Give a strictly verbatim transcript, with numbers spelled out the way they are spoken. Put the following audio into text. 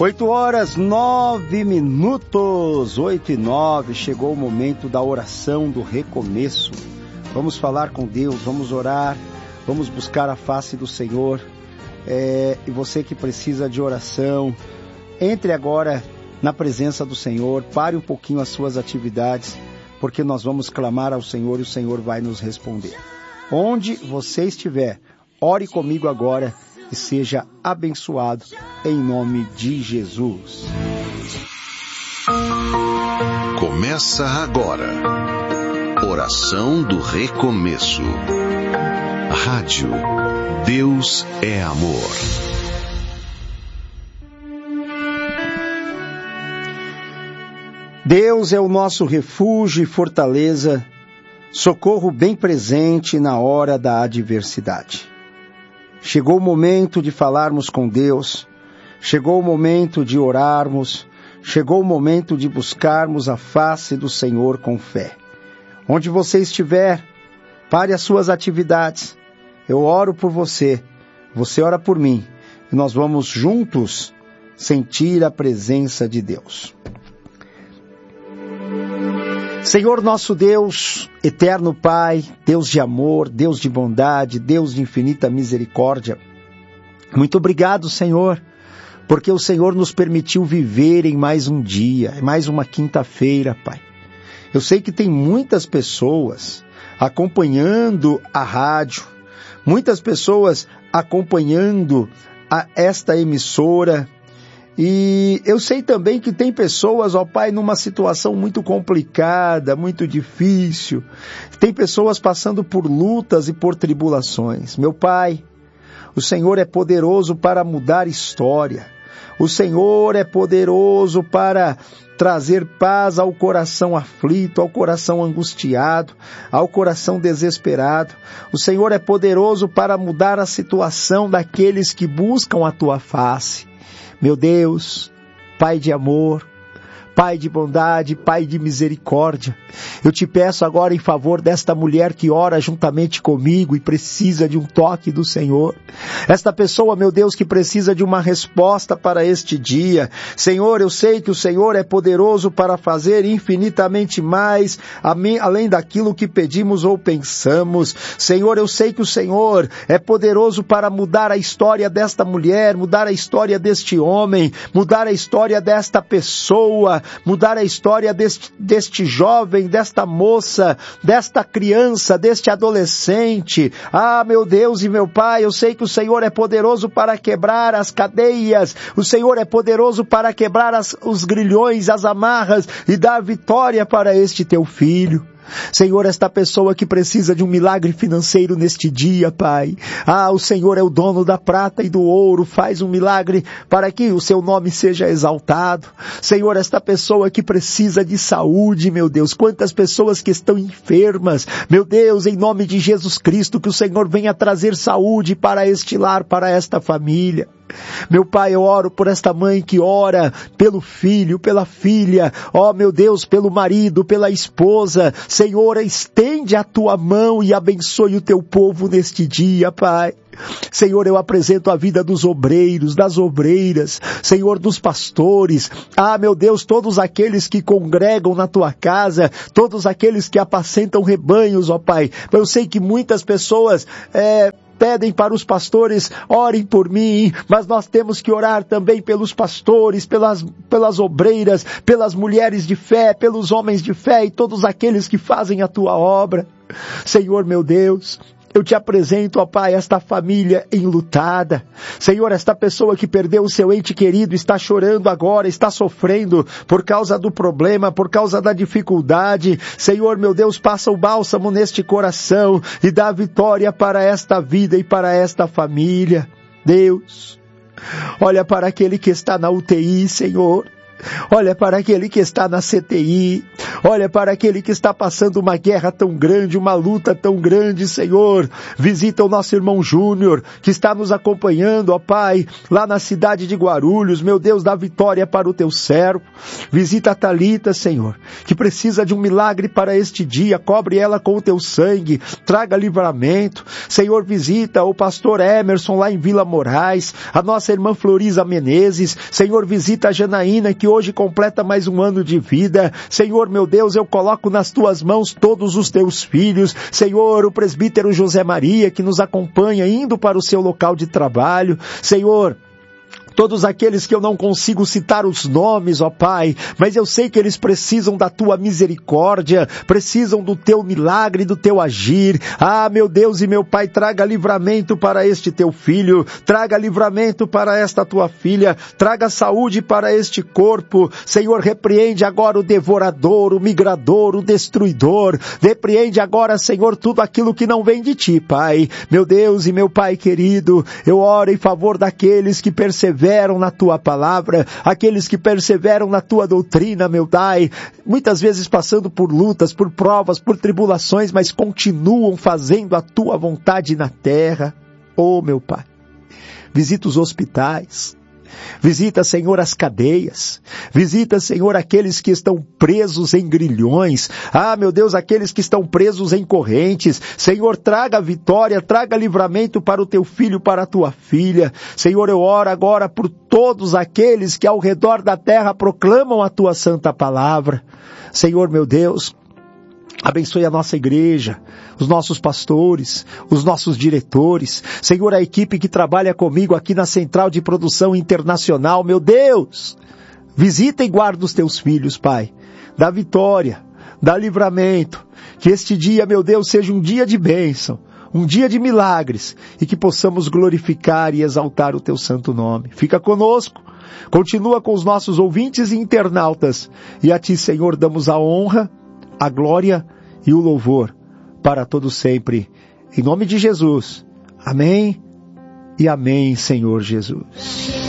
Oito horas, nove minutos, oito e nove, chegou o momento da oração do recomeço. Vamos falar com Deus, vamos orar, vamos buscar a face do Senhor. É, e você que precisa de oração, entre agora na presença do Senhor, pare um pouquinho as suas atividades, porque nós vamos clamar ao Senhor e o Senhor vai nos responder. Onde você estiver, ore comigo agora e seja abençoado em nome de Jesus. Começa agora. Oração do Recomeço. Rádio Deus é Amor. Deus é o nosso refúgio e fortaleza, socorro bem presente na hora da adversidade. Chegou o momento de falarmos com Deus, chegou o momento de orarmos, chegou o momento de buscarmos a face do Senhor com fé. Onde você estiver, pare as suas atividades. Eu oro por você, você ora por mim, e nós vamos juntos sentir a presença de Deus. Senhor nosso Deus, eterno Pai, Deus de amor, Deus de bondade, Deus de infinita misericórdia, muito obrigado, Senhor, porque o Senhor nos permitiu viver em mais um dia, em mais uma quinta-feira, Pai. Eu sei que tem muitas pessoas acompanhando a rádio, muitas pessoas acompanhando a esta emissora, e eu sei também que tem pessoas, ó Pai, numa situação muito complicada, muito difícil. Tem pessoas passando por lutas e por tribulações. Meu Pai, o Senhor é poderoso para mudar história. O Senhor é poderoso para trazer paz ao coração aflito, ao coração angustiado, ao coração desesperado. O Senhor é poderoso para mudar a situação daqueles que buscam a Tua face. Meu Deus, Pai de amor, Pai de bondade, Pai de misericórdia, eu te peço agora em favor desta mulher que ora juntamente comigo e precisa de um toque do Senhor. Esta pessoa, meu Deus, que precisa de uma resposta para este dia. Senhor, eu sei que o Senhor é poderoso para fazer infinitamente mais, além daquilo que pedimos ou pensamos. Senhor, eu sei que o Senhor é poderoso para mudar a história desta mulher, mudar a história deste homem, mudar a história desta pessoa, mudar a história deste, deste jovem, desta moça, desta criança, deste adolescente. Ah, meu Deus e meu Pai, eu sei que o Senhor é poderoso para quebrar as cadeias, o Senhor é poderoso para quebrar as, os grilhões, as amarras e dar vitória para este teu filho. Senhor, esta pessoa que precisa de um milagre financeiro neste dia, Pai. Ah, o Senhor é o dono da prata e do ouro, faz um milagre para que o seu nome seja exaltado. Senhor, esta pessoa que precisa de saúde, meu Deus, quantas pessoas que estão enfermas, meu Deus, em nome de Jesus Cristo, que o Senhor venha trazer saúde para este lar, para esta família. Meu Pai, eu oro por esta mãe que ora pelo filho, pela filha, ó meu Deus, pelo marido, pela esposa. Senhor, estende a tua mão e abençoe o teu povo neste dia, Pai. Senhor, eu apresento a vida dos obreiros, das obreiras, Senhor, dos pastores. Ah, meu Deus, todos aqueles que congregam na tua casa, todos aqueles que apacentam rebanhos, ó Pai. Eu sei que muitas pessoas é, pedem para os pastores, orem por mim, mas nós temos que orar também pelos pastores, pelas, pelas obreiras, pelas mulheres de fé, pelos homens de fé e todos aqueles que fazem a tua obra. Senhor, meu Deus, eu te apresento, ó Pai, esta família enlutada. Senhor, esta pessoa que perdeu o seu ente querido está chorando agora, está sofrendo por causa do problema, por causa da dificuldade. Senhor, meu Deus, passa o bálsamo neste coração e dá vitória para esta vida e para esta família. Deus, olha para aquele que está na U T I, Senhor. Olha para aquele que está na C T I, Olha para aquele que está passando uma guerra tão grande, uma luta tão grande, Senhor. Visita o nosso irmão Júnior, que está nos acompanhando, ó Pai, lá na cidade de Guarulhos. Meu Deus, dá vitória para o teu servo. Visita a Thalita, Senhor, que precisa de um milagre para este dia. Cobre ela com o teu sangue, traga livramento. Senhor, visita o pastor Emerson lá em Vila Moraes, a nossa irmã Floriza Menezes. Senhor, visita a Janaína, que hoje completa mais um ano de vida. Senhor, meu Deus, eu coloco nas tuas mãos todos os teus filhos. Senhor, o presbítero José Maria, que nos acompanha indo para o seu local de trabalho. Senhor, todos aqueles que eu não consigo citar os nomes, ó Pai, mas eu sei que eles precisam da tua misericórdia, precisam do teu milagre, do teu agir. Ah, meu Deus e meu Pai, traga livramento para este teu filho, traga livramento para esta tua filha, traga saúde para este corpo. Senhor, repreende agora o devorador, o migrador, o destruidor. Repreende agora, Senhor, tudo aquilo que não vem de ti, Pai. Meu Deus e meu Pai querido, eu oro em favor daqueles que perseveram perseveram na tua palavra, aqueles que perseveram na tua doutrina, meu Pai, muitas vezes passando por lutas, por provas, por tribulações, mas continuam fazendo a tua vontade na terra. Oh, meu Pai, visita os hospitais, visita, Senhor, as cadeias. Visita, Senhor, aqueles que estão presos em grilhões. Ah, meu Deus, aqueles que estão presos em correntes. Senhor, traga vitória, traga livramento para o teu filho, para a tua filha. Senhor, eu oro agora por todos aqueles que ao redor da terra proclamam a tua santa palavra. Senhor, meu Deus, abençoe a nossa igreja, os nossos pastores, os nossos diretores. Senhor, a equipe que trabalha comigo aqui na Central de Produção Internacional. Meu Deus, visita e guarda os teus filhos, Pai. Dá vitória, dá livramento. Que este dia, meu Deus, seja um dia de bênção, um dia de milagres, e que possamos glorificar e exaltar o teu santo nome. Fica conosco, continua com os nossos ouvintes e internautas. E a ti, Senhor, damos a honra, a glória e o louvor para todos sempre. Em nome de Jesus. Amém e amém, Senhor Jesus.